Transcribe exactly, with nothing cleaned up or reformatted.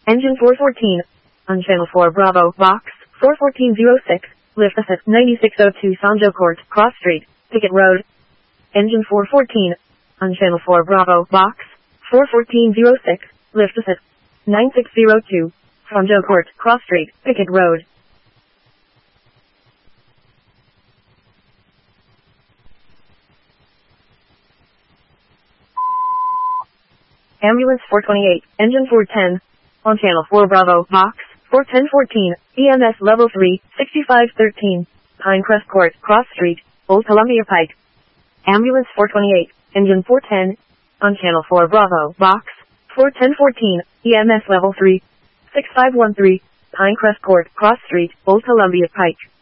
Engine four fourteen. On channel four Bravo, box, four fourteen oh six, lift us at ninety-six oh two Sanjo Court, Cross Street, Pickett Road. Engine four fourteen. On channel four Bravo, box, four fourteen oh six, lift us at ninety-six oh two, Sanjo Court, Cross Street, Pickett Road. Ambulance four twenty-eight, engine four ten. On channel four Bravo, box, four ten fourteen, E M S level three, sixty-five thirteen, Pinecrest Court, Cross Street, Old Columbia Pike. Ambulance four twenty-eight, engine four ten. On channel four Bravo, box, four ten fourteen, E M S level three, six five one three, Pinecrest Court, Cross Street, Old Columbia Pike.